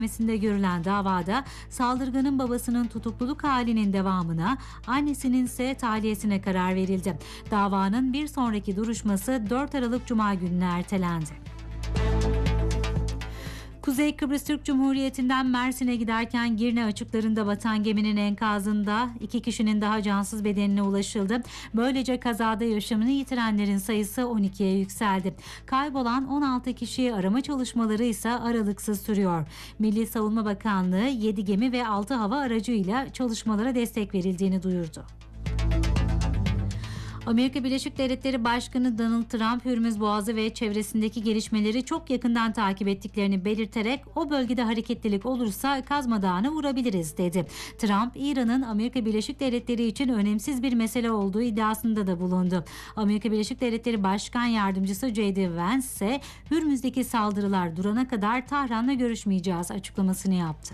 Mahkemesinde görülen davada saldırganın babasının tutukluluk halinin devamına, annesinin ise tahliyesine karar verildi. Davanın bir sonraki duruşması 4 Aralık Cuma gününe ertelendi. Kuzey Kıbrıs Türk Cumhuriyeti'nden Mersin'e giderken Girne açıklarında batan geminin enkazında 2 kişinin daha cansız bedenine ulaşıldı. Böylece kazada yaşamını yitirenlerin sayısı 12'ye yükseldi. Kaybolan 16 kişiyi arama çalışmaları ise aralıksız sürüyor. Milli Savunma Bakanlığı 7 gemi ve 6 hava aracıyla çalışmalara destek verildiğini duyurdu. Amerika Birleşik Devletleri Başkanı Donald Trump, Hürmüz Boğazı ve çevresindeki gelişmeleri çok yakından takip ettiklerini belirterek o bölgede hareketlilik olursa Kazma Dağı'na vurabiliriz dedi. Trump, İran'ın Amerika Birleşik Devletleri için önemsiz bir mesele olduğu iddiasında da bulundu. Amerika Birleşik Devletleri Başkan Yardımcısı J.D. Vance ise Hürmüz'deki saldırılar durana kadar Tahran'la görüşmeyeceğiz açıklamasını yaptı.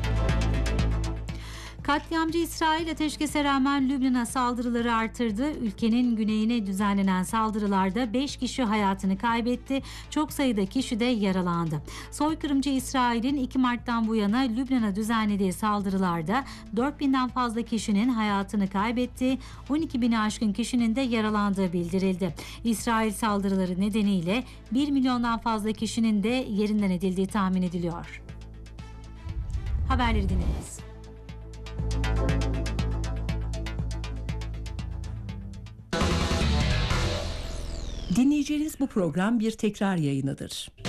Katliamcı İsrail ateşkese rağmen Lübnan'a saldırıları artırdı. Ülkenin güneyine düzenlenen saldırılarda 5 kişi hayatını kaybetti. Çok sayıda kişi de yaralandı. Soykırımcı İsrail'in 2 Mart'tan bu yana Lübnan'a düzenlediği saldırılarda 4000'den fazla kişinin hayatını kaybettiği, 12.000'i aşkın kişinin de yaralandığı bildirildi. İsrail saldırıları nedeniyle 1 milyondan fazla kişinin de yerinden edildiği tahmin ediliyor. Haberleri dinlediniz. Dinleyeceğiniz bu program bir tekrar yayınıdır.